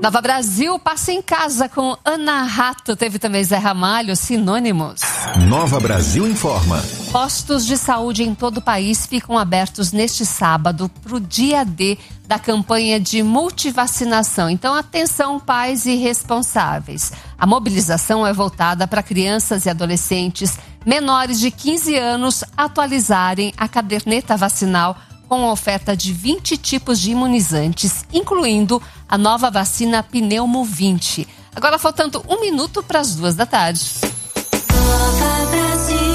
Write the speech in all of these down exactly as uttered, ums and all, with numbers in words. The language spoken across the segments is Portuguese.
Nova Brasil passa em casa com Ana Rato. Teve também Zé Ramalho, sinônimos. Nova Brasil informa. Postos de saúde em todo o país ficam abertos neste sábado para o dia D da campanha de multivacinação. Então, atenção, pais e responsáveis. A mobilização é voltada para crianças e adolescentes menores de quinze anos atualizarem a caderneta vacinal com oferta de vinte tipos de imunizantes, incluindo a nova vacina Pneumo vinte. Agora, faltando um minuto para as duas da tarde. Nova Brasil.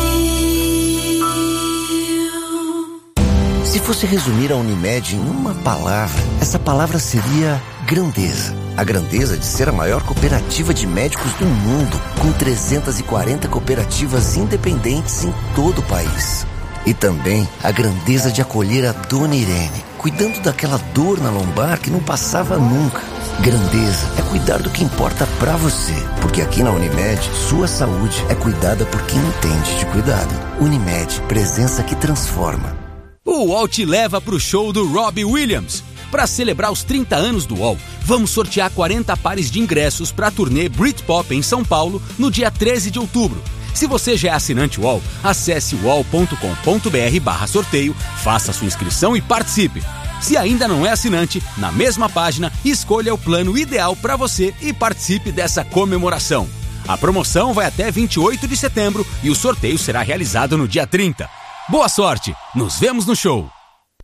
Se fosse resumir a Unimed em uma palavra, essa palavra seria grandeza. A grandeza de ser a maior cooperativa de médicos do mundo, com trezentas e quarenta cooperativas independentes em todo o país. E também a grandeza de acolher a Dona Irene, cuidando daquela dor na lombar que não passava nunca. Grandeza é cuidar do que importa pra você, porque aqui na Unimed, sua saúde é cuidada por quem entende de cuidado. Unimed, presença que transforma. O U O L te leva pro show do Robbie Williams. Para celebrar os trinta anos do U O L, vamos sortear quarenta pares de ingressos para a turnê Britpop em São Paulo no dia treze de outubro. Se você já é assinante U O L, acesse uol.com.br barra sorteio, faça sua inscrição e participe. Se ainda não é assinante, na mesma página, escolha o plano ideal para você e participe dessa comemoração. A promoção vai até vinte e oito de setembro e o sorteio será realizado no dia trinta. Boa sorte! Nos vemos no show!